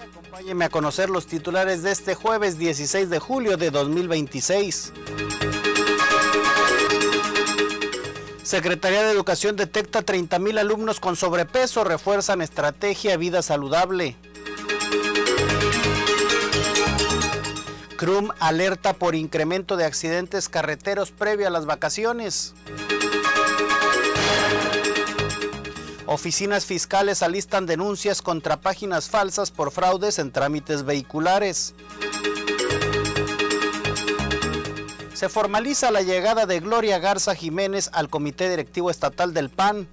Acompáñeme a conocer los titulares de este jueves 16 de julio de 2026. Secretaría de Educación detecta 30,000 alumnos con sobrepeso, refuerzan estrategia Vida Saludable. CRUM alerta por incremento de accidentes carreteros previo a las vacaciones. Oficinas fiscales alistan denuncias contra páginas falsas por fraudes en trámites vehiculares. Se formaliza la llegada de Gloria Garza Jiménez al Comité Directivo Estatal del PAN.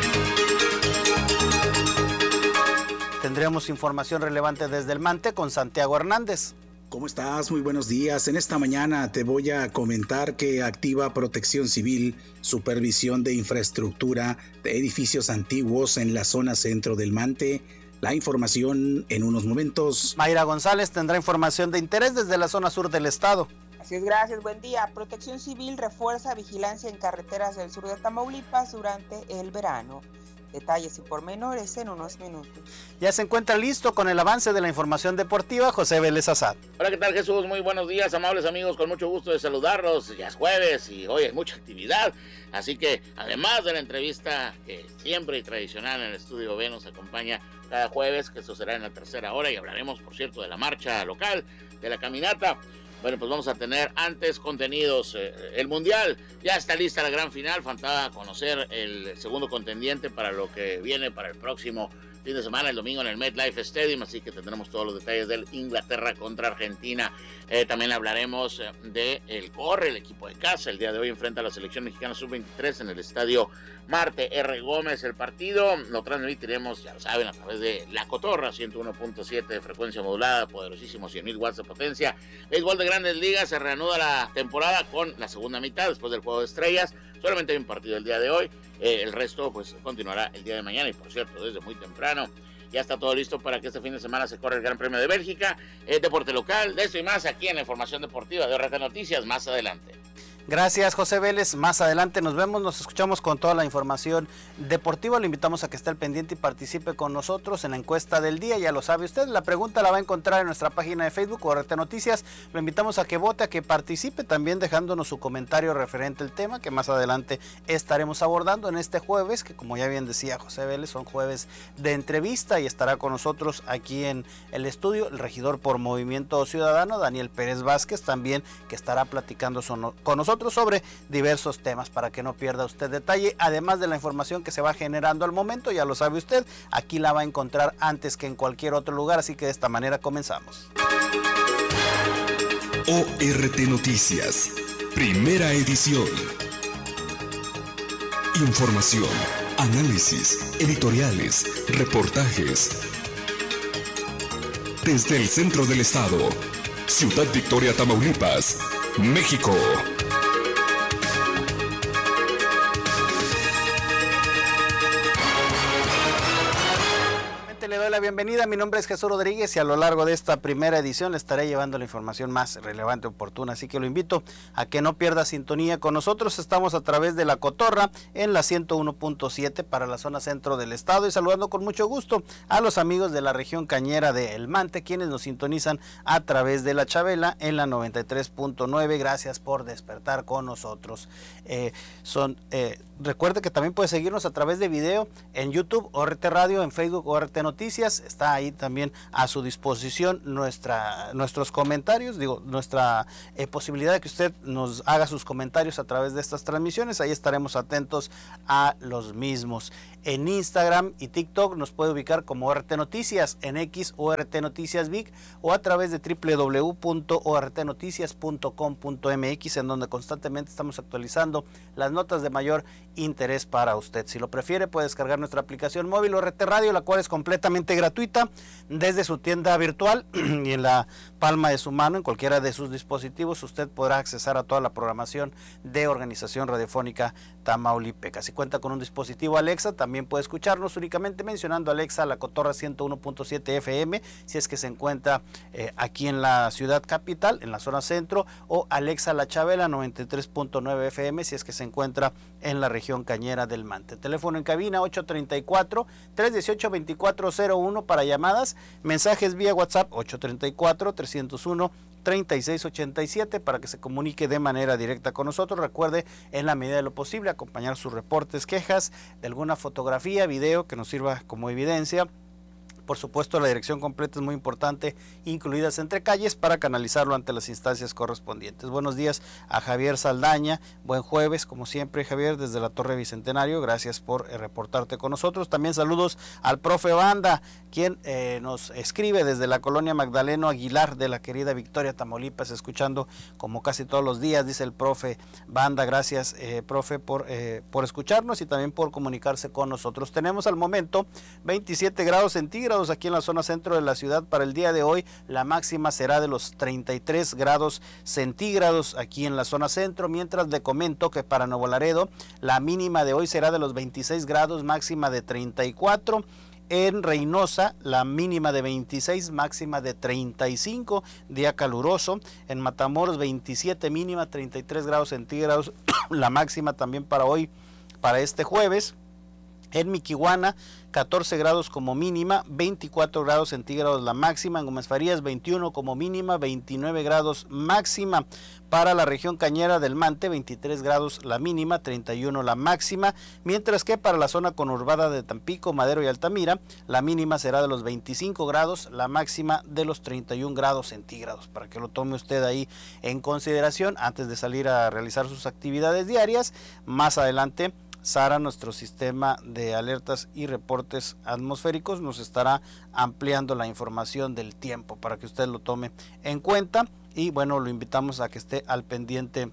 Tendremos información relevante desde el Mante con Santiago Hernández. ¿Cómo estás? Muy buenos días. En esta mañana te voy a comentar que activa Protección Civil supervisión de infraestructura de edificios antiguos en la zona centro del Mante. La información en unos momentos. Mayra González tendrá información de interés desde la zona sur del estado. Así es, gracias, buen día. Protección Civil refuerza vigilancia en carreteras del sur de Tamaulipas durante el verano. Detalles y pormenores en unos minutos. Ya se encuentra listo con el avance de la información deportiva José Vélez Azad. Hola, ¿qué tal, Jesús? Muy buenos días, amables amigos, con mucho gusto de saludarlos. Ya es jueves y hoy hay mucha actividad, así que además de la entrevista que siempre y tradicional en el Estudio B nos acompaña cada jueves, que eso será en la tercera hora, y hablaremos, por cierto, de la marcha local, de la caminata. Bueno, pues vamos a tener antes contenidos. El Mundial, ya está lista la gran final, faltaba conocer el segundo contendiente para lo que viene para el próximo fin de semana, el domingo en el MetLife Stadium, así que tendremos todos los detalles del Inglaterra contra Argentina. También hablaremos de el Corre, el equipo de casa, el día de hoy enfrenta a la selección mexicana sub-23 en el estadio Marte R. Gómez. El partido lo transmitiremos, ya lo saben, a través de La Cotorra, 101.7 de frecuencia modulada, poderosísimo 100,000 watts de potencia. Béisbol de Grandes Ligas, se reanuda la temporada con la segunda mitad después del Juego de Estrellas. Solamente hay un partido el día de hoy, el resto pues continuará el día de mañana, y por cierto, desde muy temprano ya está todo listo para que este fin de semana se corra el Gran Premio de Bélgica. Deporte local, de esto y más aquí en la información deportiva de ORT Noticias más adelante. Gracias, José Vélez. Más adelante nos vemos, nos escuchamos con toda la información deportiva. Le invitamos a que esté al pendiente y participe con nosotros en la encuesta del día. Ya lo sabe usted, la pregunta la va a encontrar en nuestra página de Facebook, ORT Noticias. Lo invitamos a que vote, a que participe, también dejándonos su comentario referente al tema que más adelante estaremos abordando en este jueves, que como ya bien decía José Vélez, son jueves de entrevista, y estará con nosotros aquí en el estudio el regidor por Movimiento Ciudadano, Daniel Pérez Vázquez, también, que estará platicando con nosotros sobre diversos temas para que no pierda usted detalle, además de la información que se va generando al momento. Ya lo sabe usted, aquí la va a encontrar antes que en cualquier otro lugar, así que de esta manera comenzamos. ORT Noticias, primera edición. Información, análisis, editoriales, reportajes. Desde el centro del estado, Ciudad Victoria, Tamaulipas, México. Le doy la bienvenida, mi nombre es Jesús Rodríguez y a lo largo de esta primera edición le estaré llevando la información más relevante y oportuna, así que lo invito a que no pierda sintonía con nosotros. Estamos a través de La Cotorra en la 101.7 para la zona centro del estado, y saludando con mucho gusto a los amigos de la región cañera de El Mante, quienes nos sintonizan a través de La Chabela en la 93.9. Gracias por despertar con nosotros. Recuerde que también puede seguirnos a través de video en YouTube, ORT Radio, en Facebook, ORT Noticias. Está ahí también a su disposición nuestros comentarios, nuestra posibilidad de que usted nos haga sus comentarios a través de estas transmisiones. Ahí estaremos atentos a los mismos. En Instagram y TikTok nos puede ubicar como ORT Noticias, en X ORT Noticias Vic, o a través de www.ortnoticias.com.mx, en donde constantemente estamos actualizando las notas de mayor interés para usted. Si lo prefiere, puede descargar nuestra aplicación móvil ORT Radio, la cual es completamente gratuita desde su tienda virtual y en la palma de su mano, en cualquiera de sus dispositivos, usted podrá accesar a toda la programación de Organización Radiofónica Tamaulipeca. Si cuenta con un dispositivo Alexa, también puede escucharnos únicamente mencionando Alexa La Cotorra 101.7 FM, si es que se encuentra aquí en la ciudad capital, en la zona centro, o Alexa La Chabela 93.9 FM, si es que se encuentra en la región cañera del Mante. Teléfono en cabina 834-318-2401 para llamadas, mensajes vía WhatsApp 834-301-3687 para que se comunique de manera directa con nosotros. Recuerde, en la medida de lo posible, acompañar sus reportes, quejas, de alguna fotografía, video que nos sirva como evidencia. Por supuesto, la dirección completa es muy importante, incluidas entre calles, para canalizarlo ante las instancias correspondientes. Buenos días a Javier Saldaña, buen jueves, como siempre, Javier, desde la Torre Bicentenario, gracias por reportarte con nosotros. También saludos al profe Banda, quien nos escribe desde la colonia Magdaleno Aguilar de la querida Victoria, Tamaulipas, escuchando como casi todos los días, dice el profe Banda. Gracias, profe, por escucharnos y también por comunicarse con nosotros. Tenemos al momento 27 grados centígrados aquí en la zona centro de la ciudad para el día de hoy. La máxima será de los 33 grados centígrados aquí en la zona centro, mientras le comento que para Nuevo Laredo la mínima de hoy será de los 26 grados, máxima de 34. En Reynosa, la mínima de 26, máxima de 35, día caluroso. En Matamoros, 27 mínima, 33 grados centígrados, la máxima también para hoy, para este jueves. En Miquihuana, 14 grados como mínima, 24 grados centígrados la máxima. En Gómez Farías, 21 como mínima, 29 grados máxima. Para la región cañera del Mante, 23 grados la mínima, 31 la máxima. Mientras que para la zona conurbada de Tampico, Madero y Altamira, la mínima será de los 25 grados, la máxima de los 31 grados centígrados. Para que lo tome usted ahí en consideración antes de salir a realizar sus actividades diarias. Más adelante, Sara, nuestro sistema de alertas y reportes atmosféricos, nos estará ampliando la información del tiempo para que usted lo tome en cuenta y bueno, lo invitamos a que esté al pendiente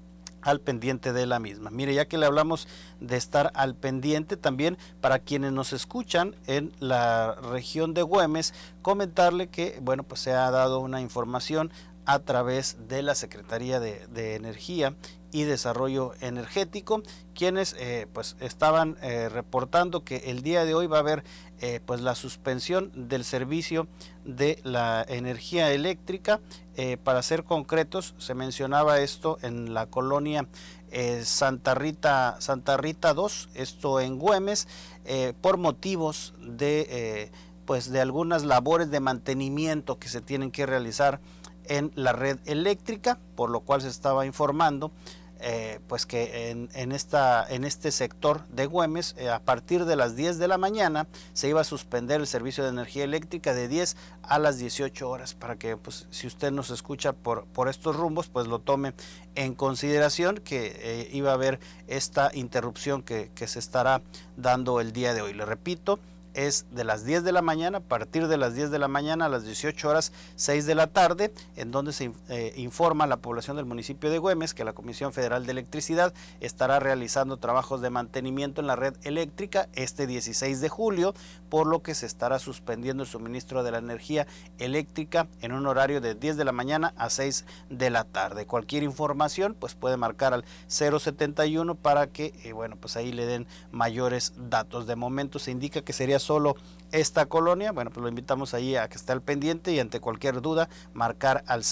de la misma. Mire, ya que le hablamos de estar al pendiente, también para quienes nos escuchan en la región de Güemes, comentarle que bueno, pues se ha dado una información a través de la Secretaría de Energía y Desarrollo Energético, quienes pues estaban reportando que el día de hoy va a haber pues la suspensión del servicio de la energía eléctrica. Para ser concretos, se mencionaba esto en la colonia Santa Rita 2, esto en Güemes, por motivos de pues de algunas labores de mantenimiento que se tienen que realizar en la red eléctrica, por lo cual se estaba informando pues que en este sector de Güemes, a partir de las 10 de la mañana se iba a suspender el servicio de energía eléctrica de 10 a las 18 horas, para que pues si usted nos escucha por estos rumbos, pues lo tome en consideración, que iba a haber esta interrupción que se estará dando el día de hoy. Le repito, es de las 10 de la mañana, a partir de las 10 de la mañana a las 18 horas 6 de la tarde, en donde se informa a la población del municipio de Güemes que la Comisión Federal de Electricidad estará realizando trabajos de mantenimiento en la red eléctrica este 16 de julio, por lo que se estará suspendiendo el suministro de la energía eléctrica en un horario de 10 de la mañana a 6 de la tarde. Cualquier información pues puede marcar al 071 para que bueno, pues ahí le den mayores datos. De momento se indica que sería solo esta colonia. Bueno, pues lo invitamos ahí a que esté al pendiente y ante cualquier duda marcar al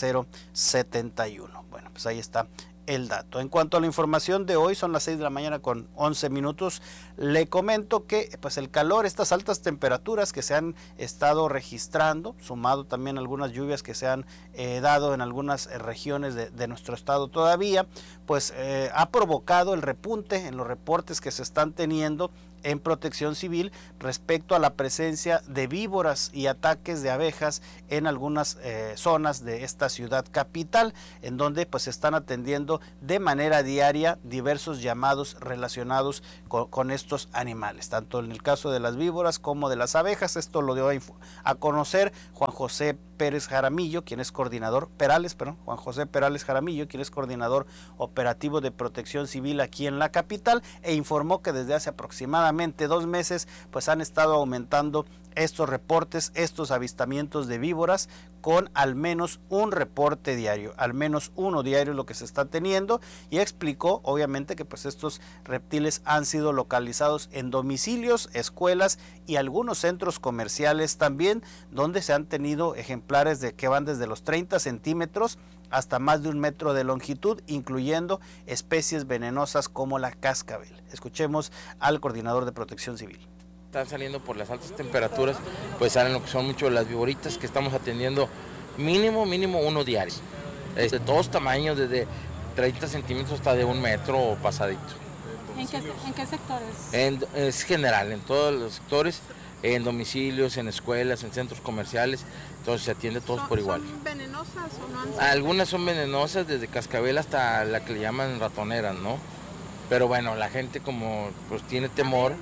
071. Bueno, pues ahí está el dato. En cuanto a la información de hoy, son las 6 de la mañana con 11 minutos. Le comento que pues el calor, estas altas temperaturas que se han estado registrando, sumado también algunas lluvias que se han dado en algunas regiones de nuestro estado todavía, pues ha provocado el repunte en los reportes que se están teniendo en Protección Civil respecto a la presencia de víboras y ataques de abejas en algunas zonas de esta ciudad capital, en donde pues se están atendiendo de manera diaria diversos llamados relacionados con estos animales, tanto en el caso de las víboras como de las abejas. Esto lo dio a conocer Juan José Pérez Jaramillo, quien es coordinador, Juan José Perales Jaramillo, quien es coordinador operativo de Protección Civil aquí en la capital, e informó que desde hace aproximadamente 2 meses pues han estado aumentando estos reportes, estos avistamientos de víboras, con al menos un reporte diario, al menos uno diario lo que se está teniendo, y explicó obviamente que pues estos reptiles han sido localizados en domicilios, escuelas y algunos centros comerciales también, donde se han tenido ejemplares que van desde los 30 centímetros hasta más de 1 metro de longitud, incluyendo especies venenosas como la cascabel. Escuchemos al coordinador de Protección Civil. Están saliendo por las altas temperaturas, pues salen lo que son mucho las viboritas que estamos atendiendo, mínimo 1 diario, de todos tamaños, desde 30 centímetros hasta de 1 metro o pasadito. ¿En qué sectores? Es general, en todos los sectores, en domicilios, en escuelas, en centros comerciales, entonces se atiende todos por igual. ¿Son venenosas o no? Algunas son venenosas, desde cascabel hasta la que le llaman ratoneras, ¿no? Pero bueno, la gente como pues tiene temor,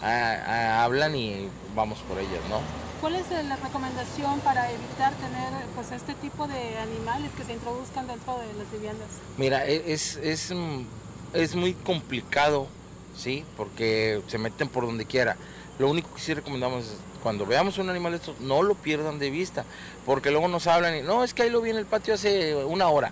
hablan y vamos por ellas, ¿no? ¿Cuál es la recomendación para evitar tener pues este tipo de animales que se introduzcan dentro de las viviendas? Mira, es muy complicado, ¿sí? Porque se meten por donde quiera. Lo único que sí recomendamos es, cuando veamos un animal de estos, no lo pierdan de vista, porque luego nos hablan y, no, es que ahí lo vi en el patio hace 1 hora.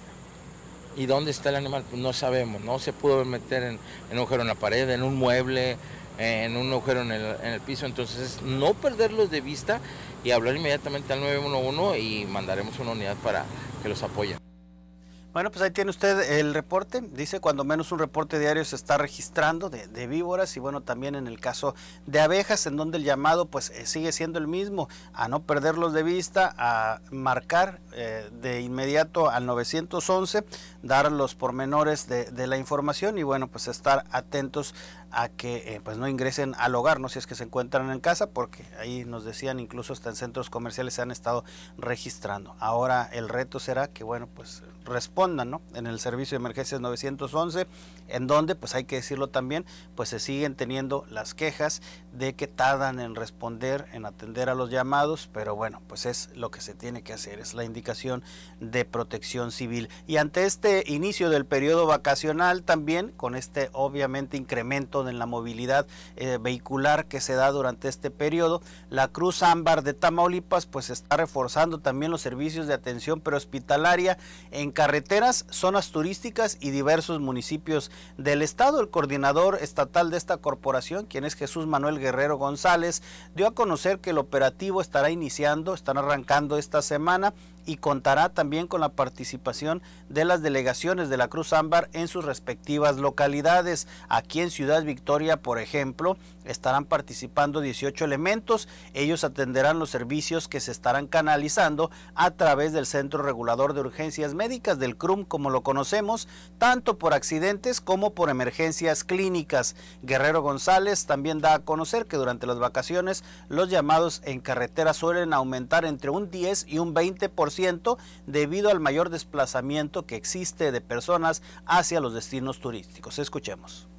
¿Y dónde está el animal? Pues no sabemos, no se pudo meter en un agujero en la pared, en un mueble, en un agujero en el piso, entonces no perderlos de vista y hablar inmediatamente al 911 y mandaremos una unidad para que los apoyen. Bueno, pues ahí tiene usted el reporte, dice cuando menos un reporte diario se está registrando de víboras y bueno, también en el caso de abejas, en donde el llamado pues sigue siendo el mismo, a no perderlos de vista, a marcar de inmediato al 911, dar los pormenores de la información y bueno, pues estar atentos a que pues no ingresen al hogar, no si es que se encuentran en casa, porque ahí nos decían incluso hasta en centros comerciales se han estado registrando. Ahora el reto será que bueno, pues respondan, ¿no? En el servicio de emergencias 911, en donde pues hay que decirlo también, pues se siguen teniendo las quejas de que tardan en responder, en atender a los llamados, pero bueno, pues es lo que se tiene que hacer, es la indicación de Protección Civil. Y ante este inicio del periodo vacacional también, con este obviamente incremento en la movilidad vehicular que se da durante este periodo, la Cruz Ámbar de Tamaulipas pues está reforzando también los servicios de atención prehospitalaria en carreteras, zonas turísticas y diversos municipios del estado. El coordinador estatal de esta corporación, quien es Jesús Manuel Guerrero González, dio a conocer que el operativo estará iniciando, están arrancando esta semana y contará también con la participación de las delegaciones de la Cruz Ámbar en sus respectivas localidades. Aquí en Ciudad Victoria, por ejemplo, estarán participando 18 elementos. Ellos atenderán los servicios que se estarán canalizando a través del Centro Regulador de Urgencias Médicas, del CRUM, como lo conocemos, tanto por accidentes como por emergencias clínicas. Guerrero González también da a conocer que durante las vacaciones los llamados en carretera suelen aumentar entre un 10 y un 20% debido al mayor desplazamiento que existe de personas hacia los destinos turísticos. Escuchemos.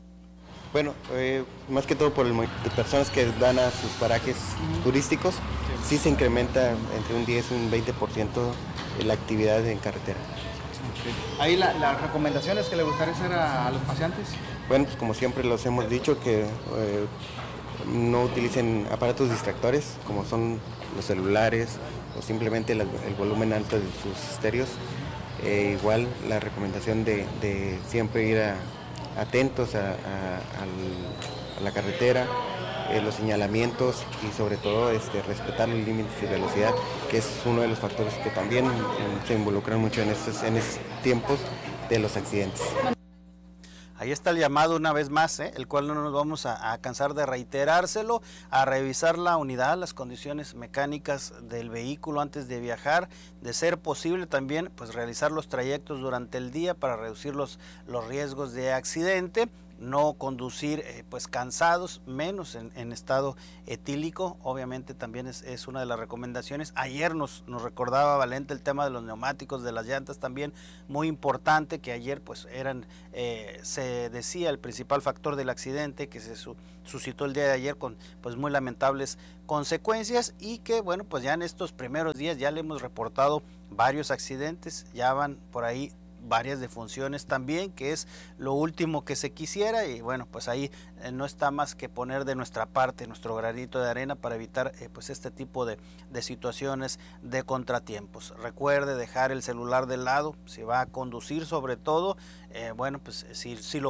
Bueno, más que todo por el movimiento de personas que van a sus parajes turísticos, sí se incrementa entre un 10 y un 20% la actividad en carretera. Ahí las recomendaciones que le gustaría hacer a los pacientes. Bueno, pues como siempre los hemos dicho, que no utilicen aparatos distractores como son los celulares o simplemente el volumen alto de sus estéreos. Igual la recomendación de siempre ir atentos a la carretera, los señalamientos y sobre todo respetar los límites de velocidad, que es uno de los factores que también se involucran mucho en estos tiempos de los accidentes. Ahí está el llamado una vez más, el cual no nos vamos a cansar de reiterárselo, a revisar la unidad, las condiciones mecánicas del vehículo antes de viajar, de ser posible también pues realizar los trayectos durante el día para reducir los riesgos de accidente. No conducir pues cansados, menos en estado etílico, obviamente también es una de las recomendaciones. Ayer nos recordaba Valente el tema de los neumáticos, de las llantas, también muy importante, que ayer pues se decía el principal factor del accidente que se suscitó el día de ayer con pues muy lamentables consecuencias, y que bueno, pues ya en estos primeros días ya le hemos reportado varios accidentes, ya van por ahí varias defunciones también, que es lo último que se quisiera, y bueno, pues ahí no está más que poner de nuestra parte nuestro granito de arena para evitar pues este tipo de situaciones de contratiempos. Recuerde dejar el celular de lado si va a conducir, sobre todo, bueno, pues si lo